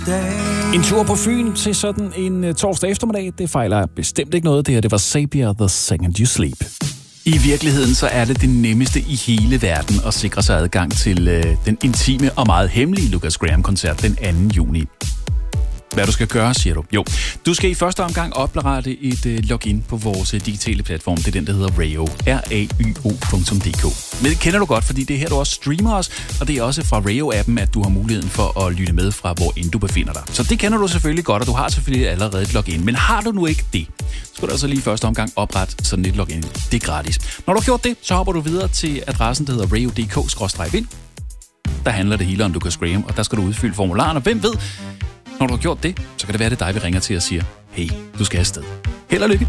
En tur på Fyn til sådan en torsdag eftermiddag, det fejler bestemt ikke noget. Det her, det var Sapia, The Second You Sleep. I virkeligheden så er det nemmeste i hele verden at sikre sig adgang til den intime og meget hemmelige Lucas Graham-koncert den 2. juni. Hvad du skal gøre, siger du? Jo, du skal i første omgang oprette et login på vores digitale platform. Det er den, der hedder Rayo. RAYO.dk. Men det kender du godt, fordi det er her, du også streamer os, og det er også fra Rayo-appen, at du har muligheden for at lytte med fra, hvor end du befinder dig. Så det kender du selvfølgelig godt, og du har selvfølgelig allerede et login. Men har du nu ikke det, så skal du altså lige i første omgang oprette sådan et login. Det er gratis. Når du har gjort det, så hopper du videre til adressen, der hedder rayo.dk/vind. Der handler det hele om Lucas Graham, og der skal du udfylde formularen, og hvem ved, når du har gjort det, så kan det være, det dig, vi ringer til og siger, hey, du skal afsted. Held og lykke.